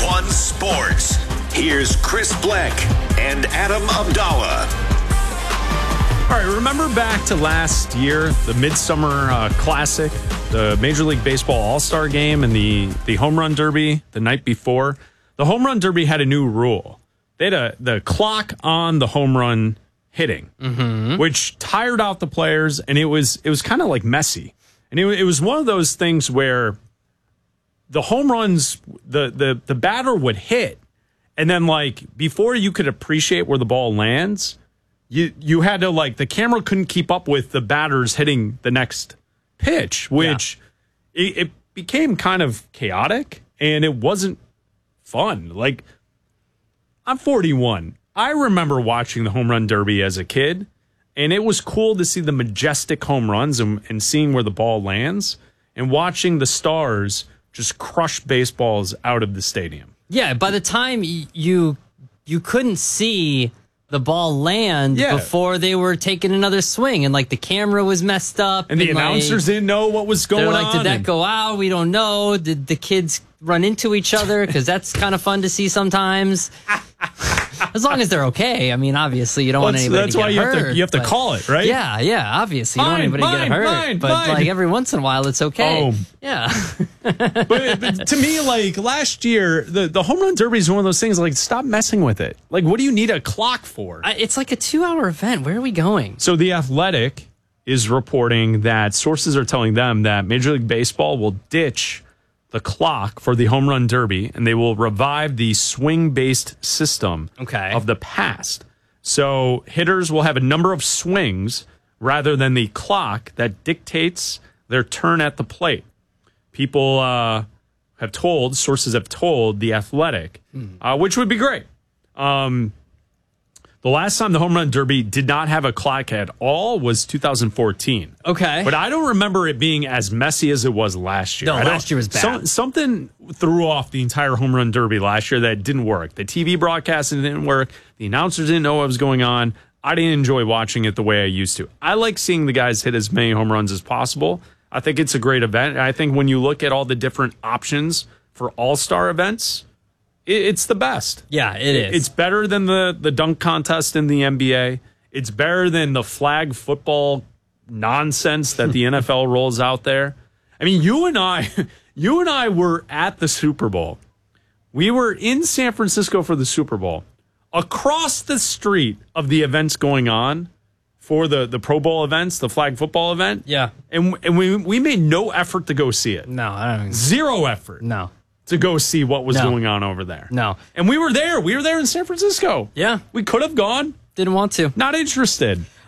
1 Sports. Here's Chris Bleck and Adam Abdallah. All right, remember back to last year, the Midsummer Classic, the Major League Baseball All-Star Game, and the Home Run Derby the night before? The Home Run Derby had a new rule. They had the clock on the home run hitting, which tired out the players, and it was kind of like messy. And it was one of those things where the home runs, the batter would hit, and then like before you could appreciate where the ball lands, you had to the camera couldn't keep up with the batters hitting the next pitch, which it became kind of chaotic, and it wasn't fun. Like, I'm 41. I remember watching the Home Run Derby as a kid, and it was cool to see the majestic home runs and seeing where the ball lands and watching the stars just crush baseballs out of the stadium. Yeah, by the time you couldn't see the ball land before they were taking another swing, and the camera was messed up, and the announcers didn't know what was going on. Did that go out? We don't know. Did the kids run into each other? Because that's kind of fun to see sometimes. As long as they're okay. I mean, obviously, you don't want anybody to get hurt. That's why you have to call it, right? Yeah, obviously. You don't want anybody to get hurt. But every once in a while, it's okay. Oh. Yeah. but to me, last year, the Home Run Derby is one of those things, stop messing with it. What do you need a clock for? It's like a 2-hour event. Where are we going? So The Athletic is reporting that sources are telling them that Major League Baseball will ditch the clock for the Home Run Derby, and they will revive the swing-based system of the past. So hitters will have a number of swings rather than the clock that dictates their turn at the plate. People sources have told The Athletic, which would be great. The last time the Home Run Derby did not have a clock at all was 2014. Okay. But I don't remember it being as messy as it was last year. No, last year was bad. Something threw off the entire Home Run Derby last year that didn't work. The TV broadcasting didn't work. The announcers didn't know what was going on. I didn't enjoy watching it the way I used to. I like seeing the guys hit as many home runs as possible. I think it's a great event. I think when you look at all the different options for all-star events, it's the best. Yeah, it is. It's better than the dunk contest in the NBA. It's better than the flag football nonsense that the NFL rolls out there. I mean, you and I were at the Super Bowl. We were in San Francisco for the Super Bowl. Across the street of the events going on for the Pro Bowl events, the flag football event. Yeah. And we made no effort to go see it. No, I don't. Zero effort. No. To go see what was going on over there. No. And we were there. We were there in San Francisco. Yeah. We could have gone. Didn't want to. Not interested.